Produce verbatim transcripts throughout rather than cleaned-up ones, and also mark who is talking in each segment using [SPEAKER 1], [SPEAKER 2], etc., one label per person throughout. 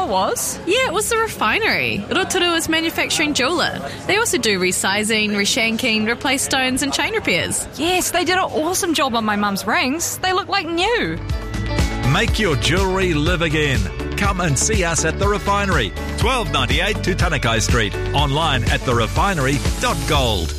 [SPEAKER 1] it was?
[SPEAKER 2] Yeah, it was the refinery. Rotorua is manufacturing jeweler. They also do resizing, reshanking, replace stones and chain repairs.
[SPEAKER 1] Yes, they did an awesome job on my mum's rings. They look like new.
[SPEAKER 3] Make your jewellery live again. Come and see us at The Refinery, twelve ninety-eight Tutanekai Street. Online at the refinery dot gold.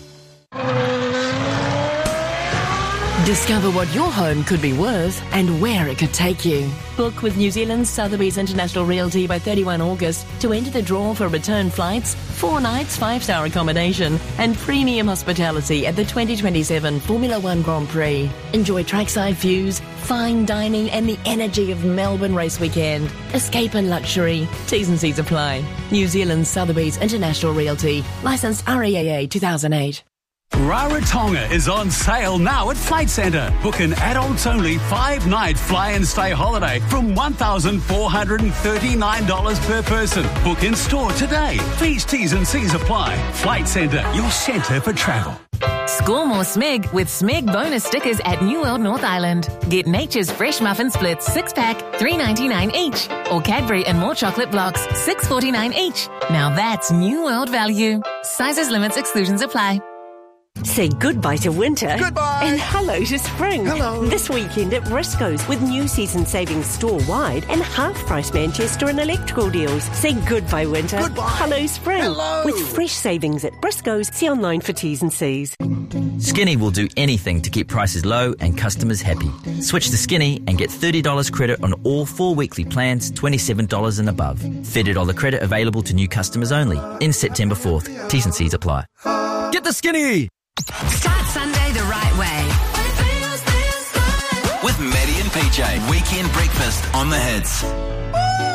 [SPEAKER 4] Discover what your home could be worth and where it could take you. Book with New Zealand's Sotheby's International Realty by thirty-first of August to enter the draw for return flights, four nights, five-star accommodation and premium hospitality at the twenty twenty-seven Formula One Grand Prix. Enjoy trackside views, fine dining and the energy of Melbourne Race Weekend. Escape in luxury. T's and C's apply. New Zealand's Sotheby's International Realty. Licensed R E A A two thousand eight.
[SPEAKER 5] Rarotonga is on sale now at Flight Centre. Book an adults-only five-night fly-and-stay holiday from one thousand four hundred thirty-nine dollars per person. Book in store today. Please T's and C's apply. Flight Centre, your centre for travel.
[SPEAKER 6] Score more Smeg with Smeg bonus stickers at New World North Island. Get Nature's Fresh Muffin Splits six-pack, three ninety-nine each. Or Cadbury and More Chocolate Blocks, six forty-nine each. Now that's New World value. Sizes, limits, exclusions apply.
[SPEAKER 7] Say goodbye to winter.
[SPEAKER 8] Goodbye.
[SPEAKER 7] And hello to spring.
[SPEAKER 8] Hello.
[SPEAKER 7] This weekend at Briscoe's with new season savings store-wide and half-price Manchester and electrical deals. Say goodbye winter.
[SPEAKER 8] Goodbye.
[SPEAKER 7] Hello spring.
[SPEAKER 8] Hello.
[SPEAKER 7] With fresh savings at Briscoe's. See online for T's and C's.
[SPEAKER 9] Skinny will do anything to keep prices low and customers happy. Switch to Skinny and get thirty dollars credit on all four weekly plans, twenty-seven dollars and above. thirty dollars credit available to new customers only. In September fourth. T's and C's apply.
[SPEAKER 3] Get the Skinny!
[SPEAKER 6] Start Sunday the right way.
[SPEAKER 10] With Maddie and P J. Weekend breakfast on the Hits.